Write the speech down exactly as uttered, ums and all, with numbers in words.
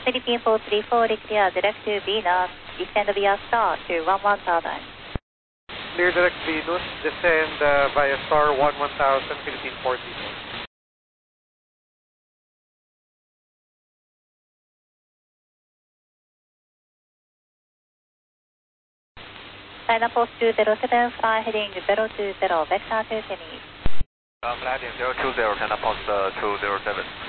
Philippine four three four, clear direct to Venus, descend via star to one one thousand. Clear direct Venus, descend uh, via star one one thousand, Philippine four three four. China Post two zero seven, fly heading zero two zero, vector to Sydney. Uh, fly heading zero two zero, China Post uh, two zero seven.